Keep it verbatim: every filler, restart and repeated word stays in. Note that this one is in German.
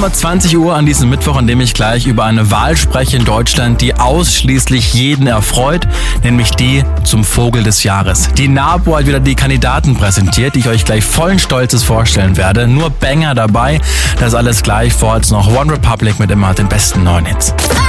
um zwanzig Uhr an diesem Mittwoch, an dem ich gleich über eine Wahl spreche in Deutschland, die ausschließlich jeden erfreut, nämlich die zum Vogel des Jahres. Die NABU hat wieder die Kandidaten präsentiert, die ich euch gleich vollen Stolzes vorstellen werde. Nur Banger dabei. Das alles gleich, vor jetzt noch One Republic mit immer den besten neuen Hits.